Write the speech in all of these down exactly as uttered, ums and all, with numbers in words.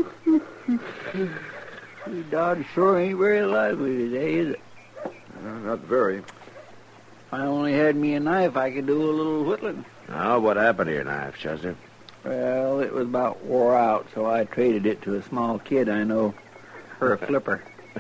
Dodge sure ain't very lively today, is it? Uh, not very. If I only had me a knife, I could do a little whittling. Now, what happened to your knife, Chester? Well, it was about wore out, so I traded it to a small kid I know for a flipper.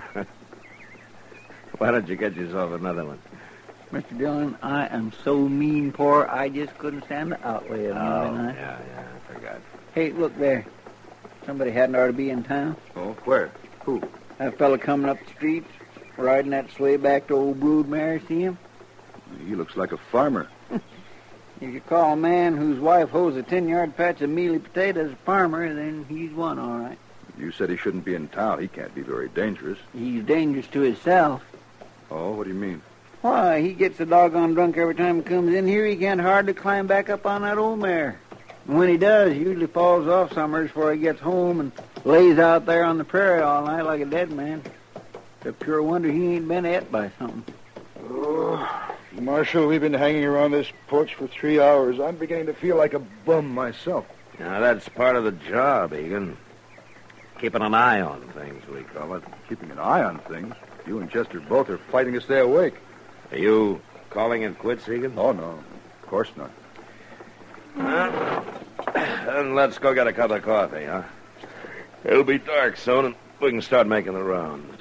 Why don't you get yourself another one? Mister Dillon, I am so mean poor, I just couldn't stand the outlay of Oh, me. yeah, yeah, I forgot. Hey, look there. Somebody hadn't ought to be in town. Oh, where? Who? That fella coming up the street, riding that sleigh back to old Broodmare, see him? He looks like a farmer. If you call a man whose wife hoes a ten-yard patch of mealy potatoes a farmer, then he's one, all right. You said he shouldn't be in town. He can't be very dangerous. He's dangerous to himself. Oh, what do you mean? Why, he gets a doggone drunk every time he comes in here. He can't hardly climb back up on that old mare. And when he does, he usually falls off summers before he gets home and lays out there on the prairie all night like a dead man. It's a pure wonder he ain't been ate by something. Oh, Marshal, we've been hanging around this porch for three hours. I'm beginning to feel like a bum myself. Now, that's part of the job, Egan. Keeping an eye on things, we call it. Keeping an eye on things? You and Chester both are fighting to stay awake. Are you calling it quits, Egan? Oh, no. Of course not. Well, then let's go get a cup of coffee, huh? It'll be dark soon, and we can start making the rounds.